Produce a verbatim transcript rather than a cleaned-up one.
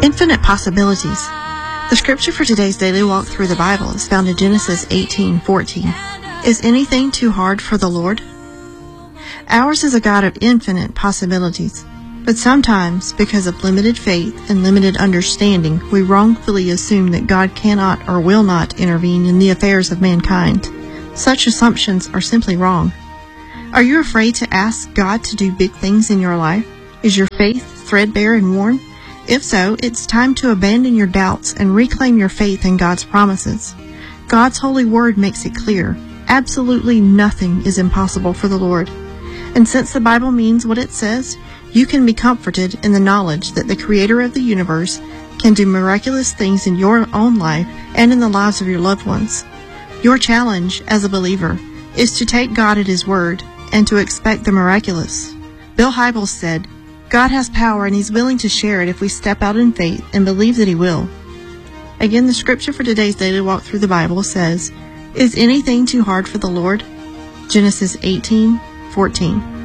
Infinite possibilities. The scripture for today's daily walk through the Bible is found in Genesis eighteen fourteen. Is anything too hard for the Lord? Ours is a God of infinite possibilities, but sometimes, because of limited faith and limited understanding, we wrongfully assume that God cannot or will not intervene in the affairs of mankind. Such assumptions are simply wrong. Are you afraid to ask God to do big things in your life? Is your faith threadbare and worn? If so, it's time to abandon your doubts and reclaim your faith in God's promises. God's holy word makes it clear. Absolutely nothing is impossible for the Lord. And since the Bible means what it says, you can be comforted in the knowledge that the Creator of the universe can do miraculous things in your own life and in the lives of your loved ones. Your challenge as a believer is to take God at His word and to expect the miraculous. Bill Hybels said, God has power and He's willing to share it if we step out in faith and believe that He will. Again, the scripture for today's daily walk through the Bible says, Is anything too hard for the Lord? Genesis eighteen fourteen.